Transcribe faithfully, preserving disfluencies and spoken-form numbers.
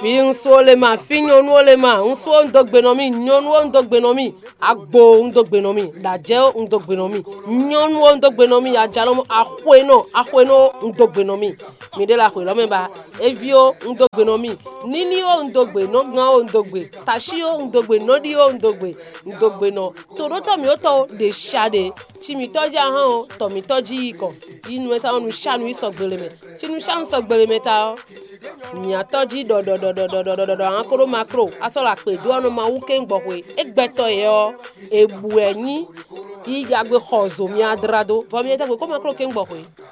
fi nso le ma fi nyɔnuwo le ma nso ŋdɔgbenɔmi nyɔnuwo ŋdɔgbenɔmi agbo ŋdɔgbenɔmi dadze ŋdɔgbenɔmi nyɔnuwo ŋdɔgbenɔmi adzalɔ axɔenɔ axɔenɔ ŋdɔgbenɔmi mi de la xɔ lɔmɛ ba eviwo ŋdɔgbenɔmi niniwo ŋdɔgbe nɔgawo ŋdɔgbe tasiwo ŋdɔgbe nɔdiwo ŋdɔgbe ŋdɔgbenɔ toɖotɔmiwo tɔ de sia de timitɔ dzi ahã o tɔmitɔ dzi yi kɔ yi numesa nu sianu sɔgbele me ti nu sianu sɔgbele me ta miatɔ dzi dɔdɔdɔdɔdɔdɔdɔ akoro makro asɔ la kpe do ɔnu ma wu ke ŋgbɔƒoe egbɛtɔ yɔ ebu enyi yi agbe xɔ zo miadra do vɔ mi ta gbe ko makro ke ŋgbɔƒoe